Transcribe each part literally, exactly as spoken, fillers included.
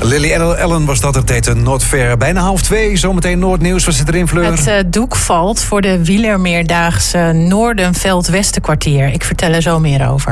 Lily Allen was dat, het heette Not Fair. Bijna half twee, zometeen Noordnieuws. Wat zit erin, Fleur? Het uh, doek valt voor de wielermeerdaagse Noordenveld-Westerkwartier. Ik vertel er zo meer over.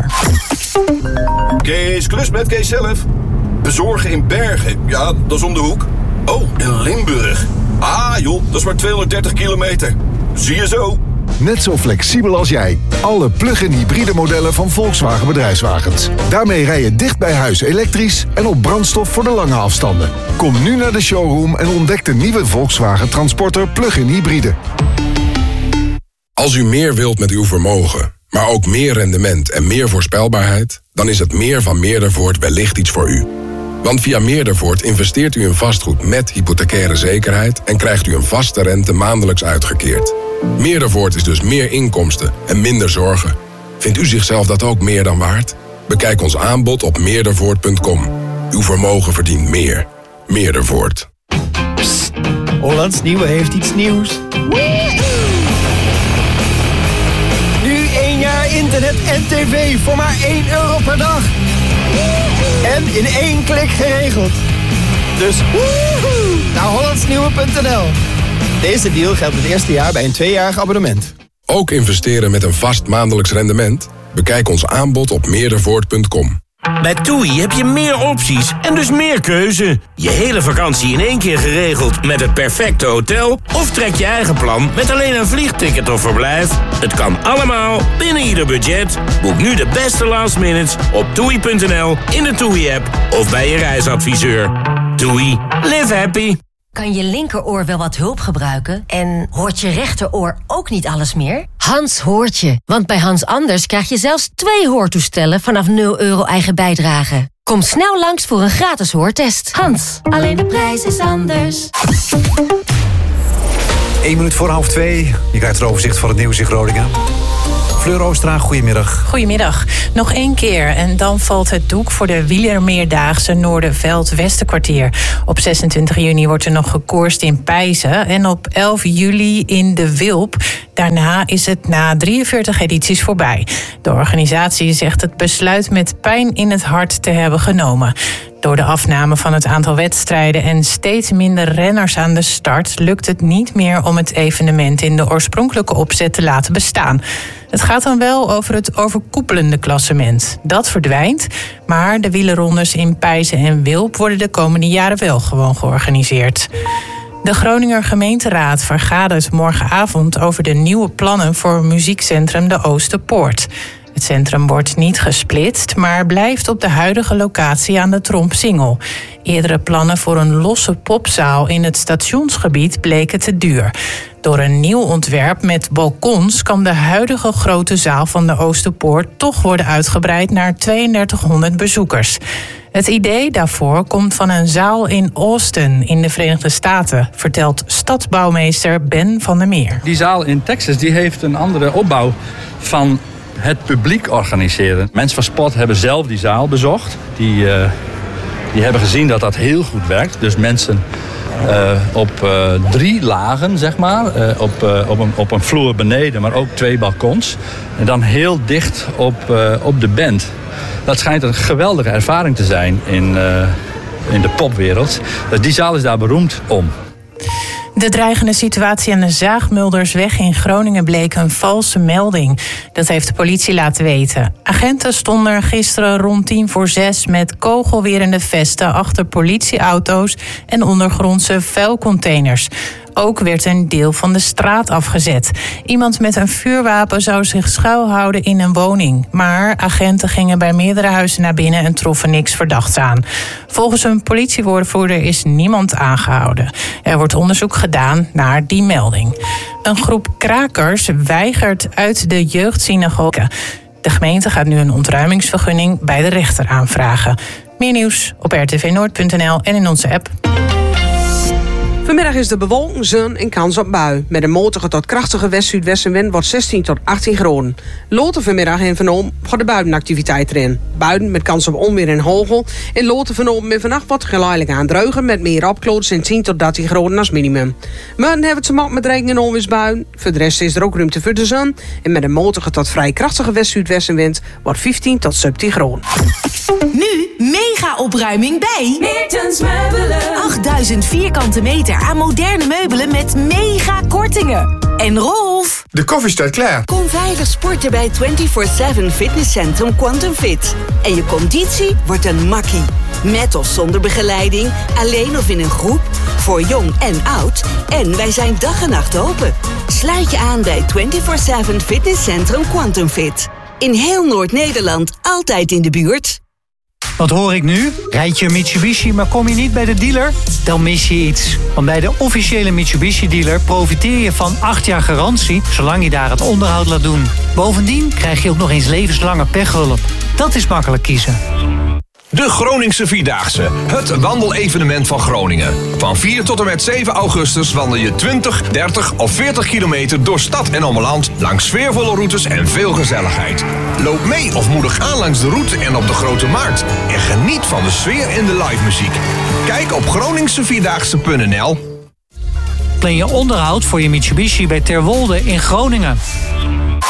Kees Klus met Kees zelf. Bezorgen in Bergen. Ja, dat is om de hoek. Oh, in Limburg. Ah joh, dat is maar tweehonderddertig kilometer. Zie je zo. Net zo flexibel als jij. Alle plug-in hybride modellen van Volkswagen Bedrijfswagens. Daarmee rij je dicht bij huis elektrisch en op brandstof voor de lange afstanden. Kom nu naar de showroom en ontdek de nieuwe Volkswagen Transporter plug-in hybride. Als u meer wilt met uw vermogen, maar ook meer rendement en meer voorspelbaarheid, dan is het meer van Meerdervoort wellicht iets voor u. Want via Meerdervoort investeert u in vastgoed met hypothecaire zekerheid en krijgt u een vaste rente maandelijks uitgekeerd. Meerdervoort is dus meer inkomsten en minder zorgen. Vindt u zichzelf dat ook meer dan waard? Bekijk ons aanbod op meerdervoort punt com. Uw vermogen verdient meer. Meerdervoort. Psst, Hollands Nieuwe heeft iets nieuws. Nu één jaar internet en tv voor maar één euro per dag. En in één klik geregeld. Dus woehoe, naar hollandsnieuwe punt n l. Deze deal geldt het eerste jaar bij een tweejarig abonnement. Ook investeren met een vast maandelijks rendement? Bekijk ons aanbod op meerdervoort punt com. Bij TUI heb je meer opties en dus meer keuze. Je hele vakantie in één keer geregeld met het perfecte hotel? Of trek je eigen plan met alleen een vliegticket of verblijf? Het kan allemaal binnen ieder budget. Boek nu de beste last minutes op toei punt n l, in de TUI-app of bij je reisadviseur. TUI. Live happy. Kan je linkeroor wel wat hulp gebruiken? En hoort je rechteroor ook niet alles meer? Hans hoort je. Want bij Hans Anders krijg je zelfs twee hoortoestellen vanaf nul euro eigen bijdrage. Kom snel langs voor een gratis hoortest. Hans, alleen de prijs is anders. Eén minuut voor half twee. Je krijgt het overzicht van het nieuws in Groningen. Fleur Oostra, goedemiddag. Goedemiddag. Nog één keer en dan valt het doek voor de wielermeerdaagse Noordenveld-Westerkwartier. Op zesentwintig juni wordt er nog gekoerst in Pijzen en op elf juli in de Wilp. Daarna is het na drieënveertig edities voorbij. De organisatie zegt het besluit met pijn in het hart te hebben genomen. Door de afname van het aantal wedstrijden en steeds minder renners aan de start lukt het niet meer om het evenement in de oorspronkelijke opzet te laten bestaan. Het gaat dan wel over het overkoepelende klassement. Dat verdwijnt, maar de wielerrondes in Pijzen en Wilp worden de komende jaren wel gewoon georganiseerd. De Groninger gemeenteraad vergadert morgenavond over de nieuwe plannen voor muziekcentrum de Oosterpoort. Het centrum wordt niet gesplitst, maar blijft op de huidige locatie aan de Trompsingel. Eerdere plannen voor een losse popzaal in het stationsgebied bleken te duur. Door een nieuw ontwerp met balkons kan de huidige grote zaal van de Oosterpoort toch worden uitgebreid naar tweeëndertighonderd bezoekers. Het idee daarvoor komt van een zaal in Austin in de Verenigde Staten, vertelt stadsbouwmeester Ben van der Meer. Die zaal in Texas die heeft een andere opbouw van het publiek organiseren. Mensen van sport hebben zelf die zaal bezocht. Die, uh, die hebben gezien dat dat heel goed werkt. Dus mensen uh, op uh, drie lagen, zeg maar. Uh, op, uh, op, een, op een vloer beneden, maar ook twee balkons. En dan heel dicht op, uh, op de band. Dat schijnt een geweldige ervaring te zijn in, uh, in de popwereld. Dus die zaal is daar beroemd om. De dreigende situatie aan de Zaagmuldersweg in Groningen bleek een valse melding. Dat heeft de politie laten weten. Agenten stonden er gisteren rond tien voor zes met kogelwerende vesten achter politieauto's en ondergrondse vuilcontainers. Ook werd een deel van de straat afgezet. Iemand met een vuurwapen zou zich schuilhouden in een woning. Maar agenten gingen bij meerdere huizen naar binnen en troffen niks verdachts aan. Volgens een politiewoordvoerder is niemand aangehouden. Er wordt onderzoek gedaan naar die melding. Een groep krakers weigert uit de jeugdsynagoge. De gemeente gaat nu een ontruimingsvergunning bij de rechter aanvragen. Meer nieuws op r t v noord punt n l en in onze app. Vanmiddag is de bewolking, zon en kans op bui. Met een matige tot krachtige west-zuidwestenwind wordt zestien tot achttien graden. Loten vanmiddag en vanavond gaat de buitenactiviteit erin. Buiten met kans op onweer en hagel. In Loten vanavond en vannacht wordt geleidelijk aan druigen met meer opkloots en tien tot dertien graden als minimum. Maar dan hebben het ze mak met regen en onweersbuien. Voor de rest is er ook ruimte voor de zon. En met een matige tot vrij krachtige west-zuidwestenwind wordt vijftien tot zeventien graden. Nu mega mega-opruiming bij Meertens Meubelen. achtduizend vierkante meter aan moderne meubelen met mega-kortingen. En Rolf, de koffie staat klaar. Kom veilig sporten bij vierentwintig zeven Fitnesscentrum Quantum Fit. En je conditie wordt een makkie. Met of zonder begeleiding, alleen of in een groep, voor jong en oud. En wij zijn dag en nacht open. Sluit je aan bij vierentwintig zeven Fitnesscentrum Quantum Fit. In heel Noord-Nederland, altijd in de buurt. Wat hoor ik nu? Rijd je een Mitsubishi, maar kom je niet bij de dealer? Dan mis je iets. Want bij de officiële Mitsubishi-dealer profiteer je van acht jaar garantie, zolang je daar het onderhoud laat doen. Bovendien krijg je ook nog eens levenslange pechhulp. Dat is makkelijk kiezen. De Groningse Vierdaagse, het wandelevenement van Groningen. Van vier tot en met zeven augustus wandel je twintig, dertig of veertig kilometer door stad en ommeland, langs sfeervolle routes en veel gezelligheid. Loop mee of moedig aan langs de route en op de Grote Markt. En geniet van de sfeer en de live muziek. Kijk op groningse vierdaagse punt n l. Plan je onderhoud voor je Mitsubishi bij Terwolde in Groningen.